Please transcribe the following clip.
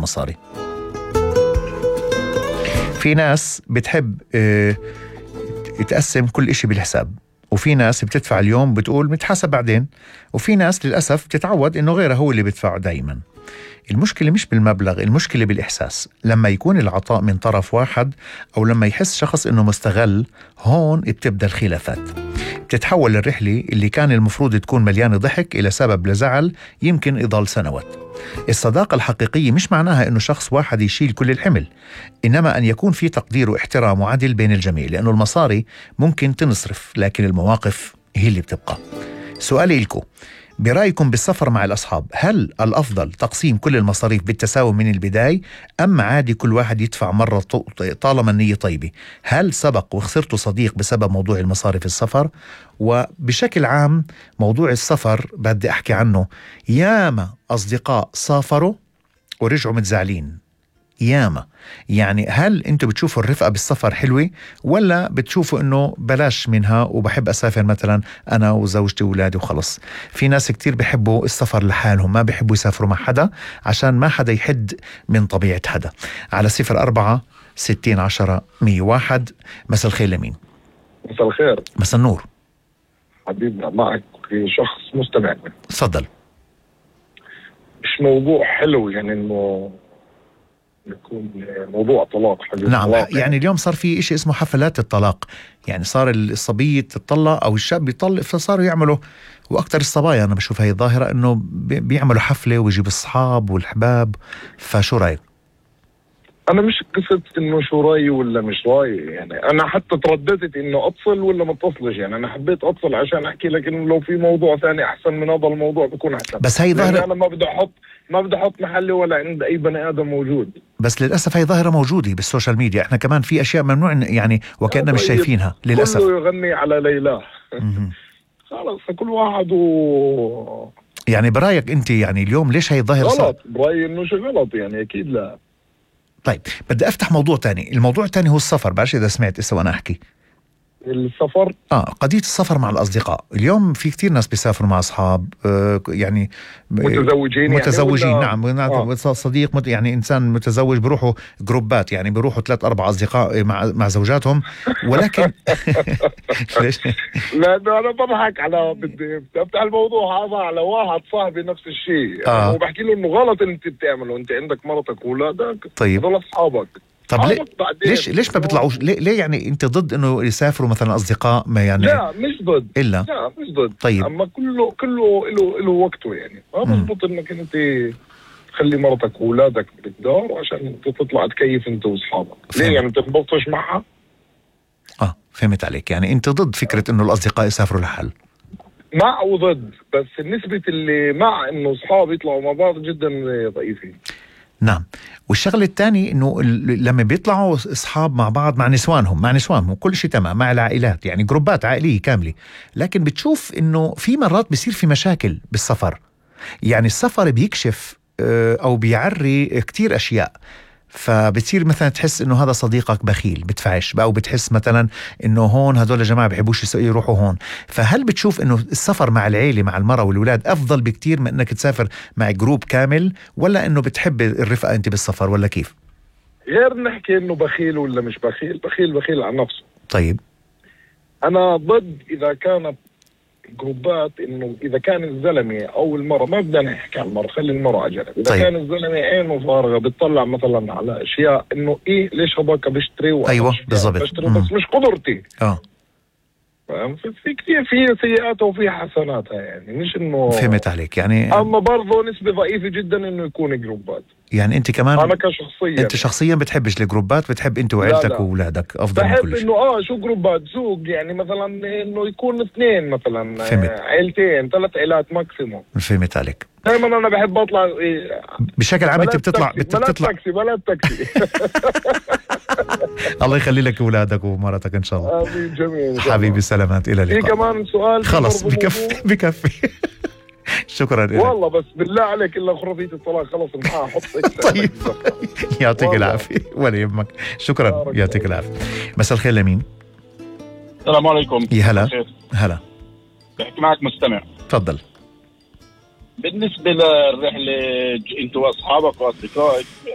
المصاري. في ناس بتحب تقسم كل إشي بالحساب، وفي ناس بتدفع اليوم بتقول متحاسب بعدين، وفي ناس للأسف بتتعود إنه غيره هو اللي بيدفعه دايما. المشكلة مش بالمبلغ، المشكلة بالإحساس. لما يكون العطاء من طرف واحد أو لما يحس شخص إنه مستغل، هون بتبدأ الخلافات. بتتحول الرحلة اللي كان المفروض تكون مليانة ضحك إلى سبب لزعل يمكن يضل سنوات. الصداقة الحقيقية مش معناها إنه شخص واحد يشيل كل الحمل، إنما أن يكون في تقدير واحترام وعدل بين الجميع، لأنه المصاري ممكن تنصرف لكن المواقف هي اللي بتبقى. سؤالي لكم، برأيكم بالسفر مع الأصحاب، هل الأفضل تقسيم كل المصاريف بالتساوي من البداية، أم عادي كل واحد يدفع مرة طالما النية طيبة؟ هل سبق وخسرتوا صديق بسبب موضوع المصاري في السفر؟ وبشكل عام موضوع السفر بدي أحكي عنه، ياما أصدقاء سافروا ورجعوا متزعلين ياما. يعني هل انتوا بتشوفوا الرفقة بالسفر حلوة، ولا بتشوفوا انه بلاش منها وبحب اسافر مثلا انا وزوجتي وولادي وخلص؟ في ناس كتير بيحبوا السفر لحالهم، ما بيحبوا يسافروا مع حدا عشان ما حدا يحد من طبيعة حدا. على 04-60-10-101. مساء الخير لمين؟ مساء الخير. مساء النور حبيبنا، معك شخص مستمع. تفضل. مش موضوع حلو يعني انه يكون موضوع طلاق. نعم طلاق يعني اليوم صار في إشي اسمه حفلات الطلاق، يعني صار الصبية تطلق أو الشاب يطلق، فصاروا يعملوا، وأكتر الصبايا أنا بشوف هاي الظاهرة إنه بيعملوا حفلة ويجيب الصحاب والحباب. فشو رأيك؟ انا مش قصة انه شو رايي ولا مش رايي، يعني انا حتى ترددت انه اتصل ولا ما اتصلش. يعني انا حبيت اتصل عشان احكي لك انه لو في موضوع ثاني احسن من هذا الموضوع بكون احسن. بس هاي ظاهرة انا ما بدي احط محلي ولا عند اي بني ادم موجود. بس للأسف هاي ظاهرة موجودة بالسوشيال ميديا، احنا كمان في اشياء ممنوع يعني وكأننا مش شايفينها للأسف. كله يغني على ليلى. خلاص كل واحد يعني برأيك انت يعني اليوم ليش هاي الظاهرة غلط؟ برأيي انه شيء غلط يعني، اكيد لا. طيب بدي افتح موضوع تاني. الموضوع التاني هو السفر. بعرفش اذا سمعت اسا وانا احكي السفر. قضية السفر مع الأصدقاء. اليوم في كتير ناس بيسافروا مع أصحاب، يعني متزوجين يعني نعم. صديق يعني إنسان متزوج، بيروحوا جروبات، يعني بيروحوا 3-4 أصدقاء مع زوجاتهم. ولكن لا أنا بضحك على بدي أفتح الموضوع هذا على واحد صاحبي نفس الشيء. وبحكي له إنه غلط اللي أنت بتعمله، أنت عندك مرتك وأولادك. طيب دول أصحابك. طب ليش ما بيطلعوش؟ ليه يعني انت ضد انه يسافروا مثلا اصدقاء؟ ما يعني لا مش ضد، لا مش ضد. طيب اما كله له وقته يعني. ما مضبوط انك انت تخلي مرتك واولادك بالدار عشان انت تطلع تكيف انت واصحابك. ليه يعني تنبطش معها؟ فهمت عليك. يعني انت ضد فكرة انه الاصدقاء يسافروا لحال؟ مع وضد، بس نسبة اللي مع انه اصحاب يطلعوا مع بعض جدا ضعيفة. نعم. والشغل الثاني انه لما بيطلعوا اصحاب مع بعض مع نسوانهم كل شيء تمام، مع العائلات يعني جروبات عائلية كاملة، لكن بتشوف انه في مرات بيصير في مشاكل بالسفر. يعني السفر بيكشف او بيعري كتير اشياء. فبتصير مثلا تحس انه هذا صديقك بخيل بدفعش، او بتحس مثلا انه هون هدول الجماعة بيحبوش يروحوا هون. فهل بتشوف انه السفر مع العيلة مع المرأة والولاد افضل بكتير من انك تسافر مع جروب كامل، ولا انه بتحب الرفقة انت بالسفر، ولا كيف؟ غير نحكي انه بخيل ولا مش بخيل، بخيل عن نفسه. طيب انا ضد اذا كانت جروبات، انه اذا كان الزلمه او المراه، ما بدنا نحكي عن المراه، خلي المراه على جنب. اذا طيب. كان الزلمه عينه فارغه بتطلع مثلا على اشياء انه ليش هذاك بيشتري، ايوه بالضبط، بس مش قدرتي. فاهم؟ في كثير في سيئاتها وفي حسناتها، يعني مش انه. فهمت عليك. يعني اما برضه نسبه ضعيفه جدا انه يكون جروبات. يعني انت كمان انا كشخصيا، انت شخصيا بتحبش الجروبات، بتحب انت وعيلتك واولادك افضل من كل شيء. بحب انه شو جروبات زوج، يعني مثلا انه يكون 2 مثلا، عيلتين 3 عائلات ماكسيموم. فهمت عليك. دائما انا بحب اطلع بشكل عام انت بتطلع بلد تاكسي الله يخلي لك اولادك ومرتك ان شاء الله. امين. جميل حبيبي، سلامات، الى اللقاء. في كمان سؤال خلص بكفي شكرا لك. والله بس بالله عليك الا خرافية الطلاق خلص معاه حط طيب يعطيك العافيه ولا يهمك. شكرا، يعطيك العافيه. مساء الخير لمين؟ السلام عليكم. يا هلا. بحكي معك مستمع. تفضل. بالنسبة للرحلة انتوا واصحابك واصدقائك،